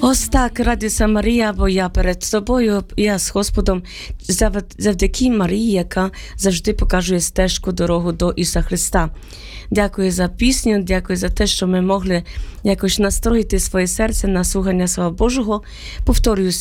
Ось так, радуйся, Марія, бо я перед тобою, я з Господом, завдяки Марії, яка завжди показує стежку, дорогу до Ісуса Христа. Дякую за пісню, дякую за те, що ми могли якось настроїти своє серце на слухання Слова Божого. Повторюю,